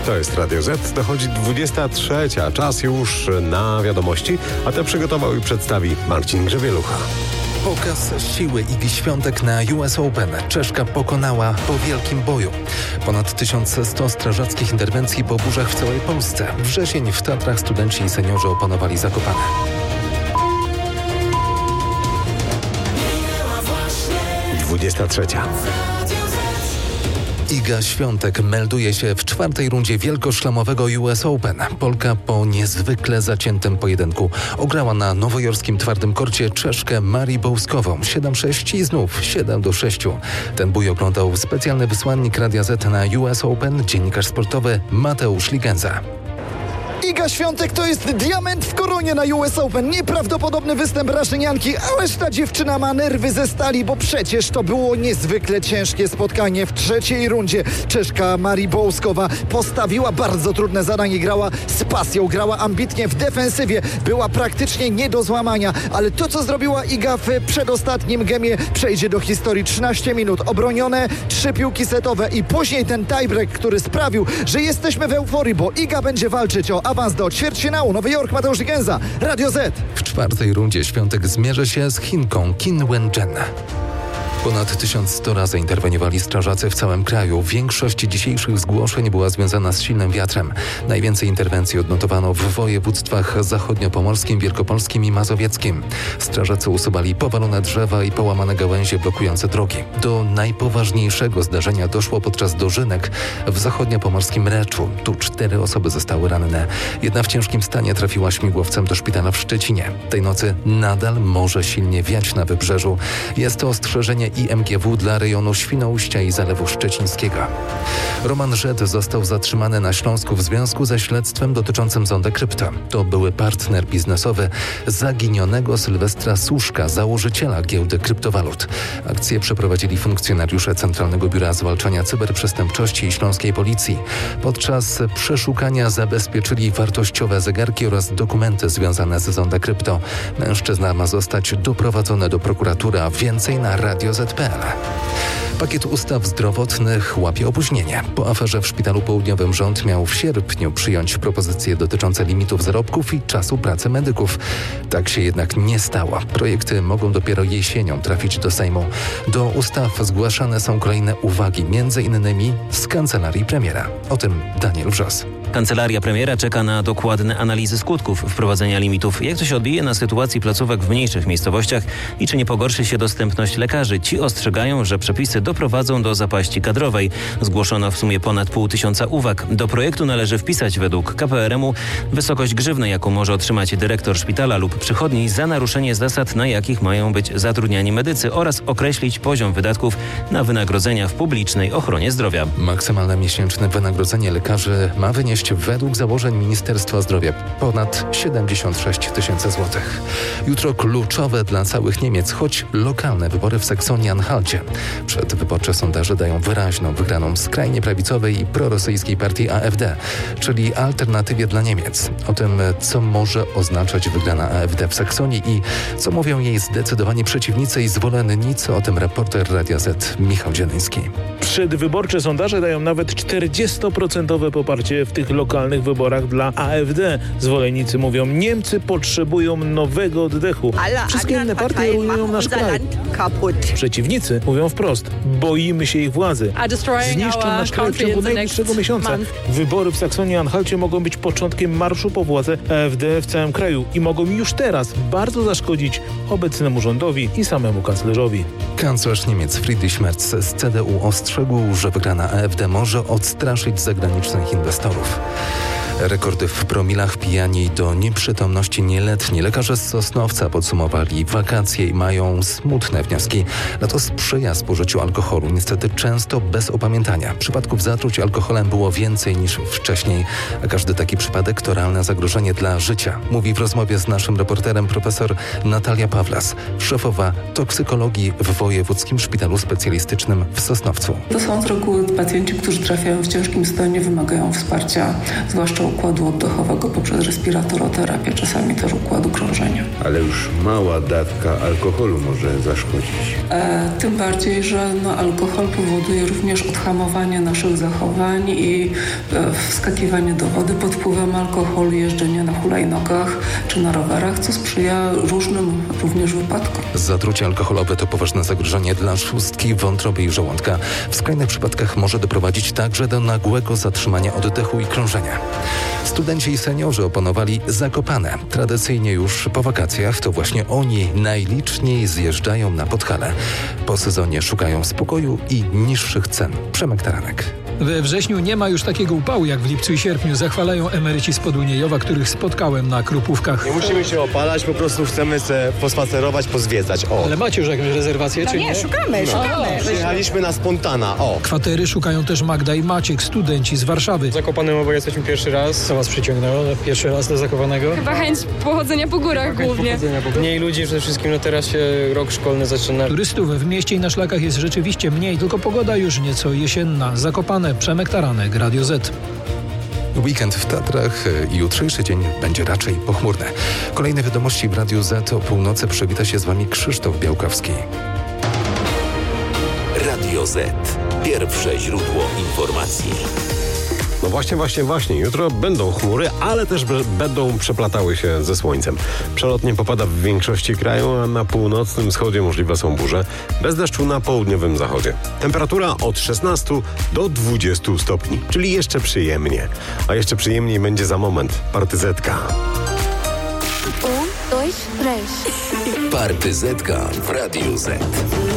To jest Radio Z, dochodzi 23. Czas już na wiadomości, a te przygotował i przedstawi Marcin Grzebielucha. Pokaz siły Igi Świątek na US Open. Czeszka pokonała po wielkim boju. Ponad 1100 strażackich interwencji po burzach w całej Polsce. Wrzesień w Tatrach studenci i seniorzy opanowali Zakopane. Iga Świątek melduje się w czwartej rundzie wielkoszlemowego US Open. Polka po niezwykle zaciętym pojedynku ograła na nowojorskim twardym korcie Czeszkę Marię Bołskową 7-6 i znów 7-6. Ten bój oglądał specjalny wysłannik Radia Z na US Open, dziennikarz sportowy Mateusz Ligenza. Iga Świątek to jest diament w koronie na US Open. Nieprawdopodobny występ Raszynianki, ależ ta dziewczyna ma nerwy ze stali, bo przecież to było niezwykle ciężkie spotkanie. W trzeciej rundzie Czeszka Maria Bołskowa postawiła bardzo trudne zadanie. Grała z pasją, grała ambitnie w defensywie. Była praktycznie nie do złamania, ale to, co zrobiła Iga w przedostatnim gemie, przejdzie do historii. 13 minut obronione, 3 piłki setowe i później ten tiebreak, który sprawił, że jesteśmy w euforii, bo Iga będzie walczyć o awans do ćwierćfinału. Nowy Jork, Mateusz Ligenza, Radio Z. W czwartej rundzie Świątek zmierzy się z Chinką Qin Wenchen. Ponad 1100 razy interweniowali strażacy w całym kraju. Większość dzisiejszych zgłoszeń była związana z silnym wiatrem. Najwięcej interwencji odnotowano w województwach zachodniopomorskim, wielkopolskim i mazowieckim. Strażacy usuwali powalone drzewa i połamane gałęzie blokujące drogi. Do najpoważniejszego zdarzenia doszło podczas dożynek w zachodniopomorskim Reczu. Tu 4 osoby zostały ranne. Jedna w ciężkim stanie trafiła śmigłowcem do szpitala w Szczecinie. Tej nocy nadal może silnie wiać na wybrzeżu. Jest to ostrzeżenie IMGW dla rejonu Świnoujścia i Zalewu Szczecińskiego. Roman Rzet został zatrzymany na Śląsku w związku ze śledztwem dotyczącym Zonda Krypto. To były partner biznesowy zaginionego Sylwestra Suszka, założyciela giełdy kryptowalut. Akcję przeprowadzili funkcjonariusze Centralnego Biura Zwalczania Cyberprzestępczości i Śląskiej Policji. Podczas przeszukania zabezpieczyli wartościowe zegarki oraz dokumenty związane z Zonda Krypto. Mężczyzna ma zostać doprowadzony do prokuratury, a więcej na Radio Z.pl. Pakiet ustaw zdrowotnych łapie opóźnienie. Po aferze w Szpitalu Południowym rząd miał w sierpniu przyjąć propozycje dotyczące limitów zarobków i czasu pracy medyków. Tak się jednak nie stało. Projekty mogą dopiero jesienią trafić do Sejmu. Do ustaw zgłaszane są kolejne uwagi, m.in. z kancelarii premiera. O tym Daniel Wrzos. Kancelaria premiera czeka na dokładne analizy skutków wprowadzenia limitów. Jak to się odbije na sytuacji placówek w mniejszych miejscowościach i czy nie pogorszy się dostępność lekarzy? Ci ostrzegają, że przepisy doprowadzą do zapaści kadrowej. Zgłoszono w sumie ponad 500 uwag. Do projektu należy wpisać według KPRM-u wysokość grzywny, jaką może otrzymać dyrektor szpitala lub przychodni za naruszenie zasad, na jakich mają być zatrudniani medycy, oraz określić poziom wydatków na wynagrodzenia w publicznej ochronie zdrowia. Maksymalne miesięczne wynagrodzenie lekarzy ma wynieść według założeń Ministerstwa Zdrowia ponad 76 tysięcy złotych. Jutro kluczowe dla całych Niemiec, choć lokalne wybory w Saksonii-Anhalcie. Przedwyborcze sondaże dają wyraźną wygraną skrajnie prawicowej i prorosyjskiej partii AfD, czyli Alternatywie dla Niemiec. O tym, co może oznaczać wygrana AfD w Saksonii i co mówią jej zdecydowani przeciwnicy i zwolennicy, o tym reporter Radia Z Michał Dzieleński. Przedwyborcze sondaże dają nawet 40% poparcie w tych lokalnych wyborach dla AfD. Zwolennicy mówią, Niemcy potrzebują nowego oddechu. Wszystkie inne partie rujnują nasz kraj. Przeciwnicy mówią wprost, boimy się ich władzy. Zniszczą nasz kraj w ciągu najbliższego miesiąca. Wybory w Saksonii-Anhalcie mogą być początkiem marszu po władzę AfD w całym kraju i mogą już teraz bardzo zaszkodzić obecnemu rządowi i samemu kanclerzowi. Kanclerz Niemiec Friedrich Merz z CDU ostrzegł, że wygrana AfD może odstraszyć zagranicznych inwestorów. Rekordy w promilach, pijani do nieprzytomności nieletni. Lekarze z Sosnowca podsumowali wakacje i mają smutne wnioski. Lato sprzyja spożyciu alkoholu, niestety często bez opamiętania. Przypadków zatruć alkoholem było więcej niż wcześniej, a każdy taki przypadek to realne zagrożenie dla życia, mówi w rozmowie z naszym reporterem profesor Natalia Pawlas, szefowa toksykologii w Wojewódzkim Szpitalu Specjalistycznym w Sosnowcu. To są z reguły pacjenci, którzy trafiają w ciężkim stanie, wymagają wsparcia, zwłaszcza układu oddechowego poprzez respiratoroterapie, czasami też układu krążenia. Ale już mała dawka alkoholu może zaszkodzić. Tym bardziej, że alkohol powoduje również odhamowanie naszych zachowań i wskakiwanie do wody pod wpływem alkoholu, jeżdżenie na hulajnogach czy na rowerach, co sprzyja różnym również wypadkom. Zatrucie alkoholowe to poważne zagrożenie dla trzustki, wątroby i żołądka. W skrajnych przypadkach może doprowadzić także do nagłego zatrzymania oddechu i krążenia. Studenci i seniorzy opanowali Zakopane. Tradycyjnie już po wakacjach to właśnie oni najliczniej zjeżdżają na Podhale. Po sezonie szukają spokoju i niższych cen. Przemek Taranek. We wrześniu nie ma już takiego upału jak w lipcu i sierpniu. Zachwalają emeryci z Poduniejowa, których spotkałem na Krupówkach. Nie musimy się opalać, po prostu chcemy se pospacerować, pozwiedzać. Ale macie już jakąś rezerwację, czy nie? Szukamy. Przyjechaliśmy na spontana. Kwatery szukają też Magda i Maciek, studenci z Warszawy. Zakopanem obaj jesteśmy pierwszy raz. Co was przyciągnęło pierwszy raz do Zakopanego? Chyba chęć pochodzenia po górach głównie. Mniej ludzi przede wszystkim, teraz się rok szkolny zaczyna. Turystów w mieście i na szlakach jest rzeczywiście mniej, tylko pogoda już nieco jesienna. Zakopane, Przemek Taranek, Radio Z. Weekend w Tatrach i jutrzejszy dzień będzie raczej pochmurny. Kolejne wiadomości w Radiu Z o północy przywita się z Wami Krzysztof Białkowski. Radio Z. Pierwsze źródło informacji. No właśnie. Jutro będą chmury, ale też będą przeplatały się ze słońcem. Przelotnie popada w większości kraju, a na północnym wschodzie możliwe są burze. Bez deszczu na południowym zachodzie. Temperatura od 16 do 20 stopni, czyli jeszcze przyjemnie. A jeszcze przyjemniej będzie za moment. Partyzetka. Partyzetka w Radiu Z.